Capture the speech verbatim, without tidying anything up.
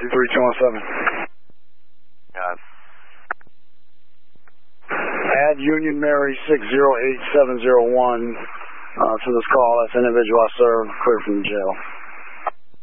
two three two one seven. Got it. Add Union Mary six zero eight seven zero one uh, to this call. That's the individual I served, clear from jail.